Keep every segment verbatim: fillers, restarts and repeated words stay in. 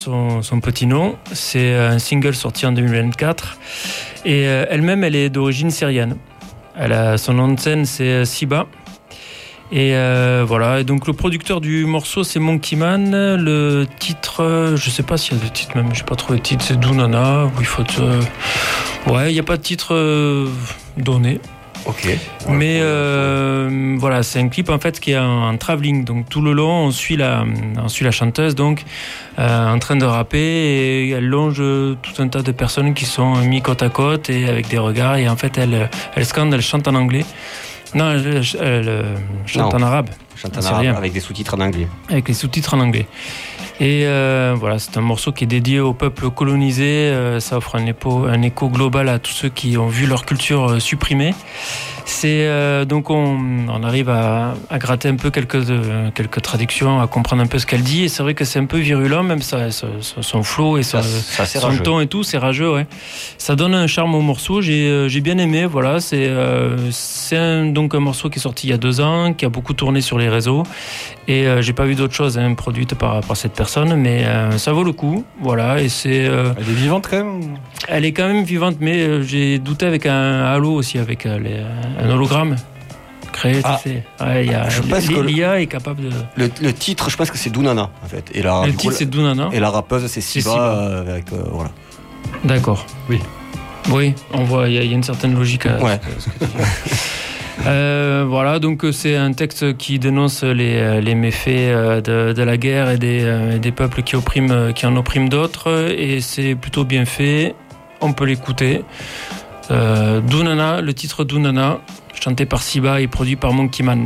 Son, son petit nom, c'est un single sorti en deux mille vingt-quatre et euh, elle-même elle est d'origine syrienne. Elle a, son nom de scène c'est Siba et euh, voilà, et donc le producteur du morceau c'est Monkey Man. Le titre, je sais pas s'il y a de titre même, j'ai pas trouvé de titre, c'est Dounana ou il faut euh... ouais, il n'y a pas de titre euh, donné. Ok. Mais euh, voilà, c'est un clip en fait qui est en, en travelling, donc tout le long on suit la, on suit la chanteuse donc euh, en train de rapper et elle longe tout un tas de personnes qui sont mis côte à côte et avec des regards et en fait elle, elle scande, elle chante en anglais. Non, elle, elle, elle chante non, en arabe. Chante en arabe avec des sous-titres en anglais. Avec les sous-titres en anglais. Et euh, voilà, c'est un morceau qui est dédié au peuple colonisé. Euh, ça offre un écho, un écho global à tous ceux qui ont vu leur culture euh, supprimée. C'est euh, donc on, on arrive à, à gratter un peu quelques euh, quelques traductions, à comprendre un peu ce qu'elle dit. Et c'est vrai que c'est un peu virulent, même ça, ça, son flow et ça, ça, ça, son ton et tout, c'est rageux. Ouais. Ça donne un charme au morceau. J'ai euh, j'ai bien aimé. Voilà, c'est euh, c'est un, donc un morceau qui est sorti il y a deux ans, qui a beaucoup tourné sur les réseaux. Et euh, j'ai pas vu d'autres choses hein, produites par par cette personne, mais euh, ça vaut le coup. Voilà, et c'est. Euh, elle est vivante quand même. Elle est quand même vivante, mais euh, j'ai douté avec un halo aussi, avec euh, les, un hologramme créé. Ah, tu sais. Ouais, y a, je pense que l'I A est capable de. Le, le titre, je pense que c'est Dounana en fait. Et la, le titre coup, c'est Dounana. Et la rappeuse c'est Siba. C'est Siba. Euh, avec, euh, voilà. D'accord. Oui. Oui, on voit, il y, y a une certaine logique à ouais. ce que, ce que tu dis. Euh, voilà, donc c'est un texte qui dénonce les, les méfaits de, de la guerre et des, des peuples qui, oppriment, qui en oppriment d'autres, et c'est plutôt bien fait, on peut l'écouter. Euh, Dounana, le titre Dounana, chanté par Siba et produit par Monkey Man.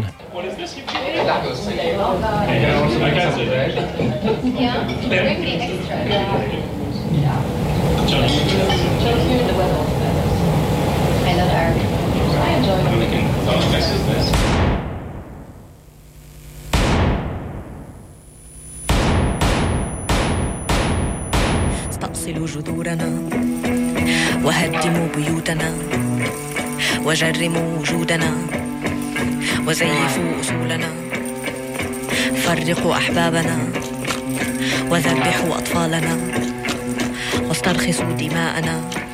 استأصلوا جذورنا وهدموا بيوتنا وجرموا وجودنا وزيفوا أصولنا فرقوا أحبابنا وذبحوا أطفالنا واسترخصوا دماءنا